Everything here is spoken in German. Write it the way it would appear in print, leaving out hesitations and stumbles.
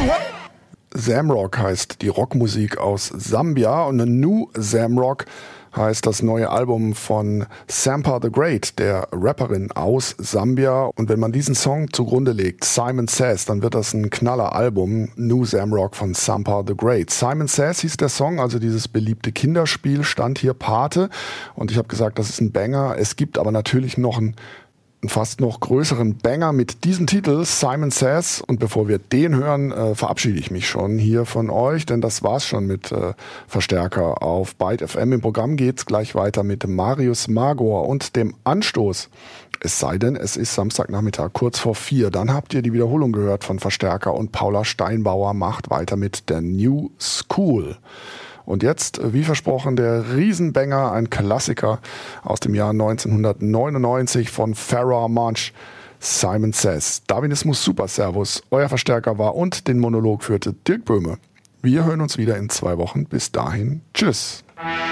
Zamrock heißt die Rockmusik aus Sambia und New Zamrock heißt das neue Album von Sampa the Great, der Rapperin aus Sambia. Und wenn man diesen Song zugrunde legt, Simon Says, dann wird das ein Knaller-Album, New Zamrock von Sampa the Great. Simon Says hieß der Song, also dieses beliebte Kinderspiel, stand hier Pate. Und ich habe gesagt, das ist ein Banger. Es gibt aber natürlich noch einen fast noch größeren Banger mit diesem Titel, Simon Says. Und bevor wir den hören, verabschiede ich mich schon hier von euch, denn das war's schon mit Verstärker auf Byte FM. Im Programm geht's gleich weiter mit Marius Magor und dem Anstoß. Es sei denn, es ist Samstagnachmittag, kurz vor 4. Dann habt ihr die Wiederholung gehört von Verstärker und Paula Steinbauer macht weiter mit der New School. Und jetzt, wie versprochen, der Riesenbanger, ein Klassiker aus dem Jahr 1999 von Farrah Monch, Simon Says. Darwinismus Super Servus, euer Verstärker war und den Monolog führte Dirk Böhme. Wir hören uns wieder in 2 Wochen. Bis dahin, tschüss.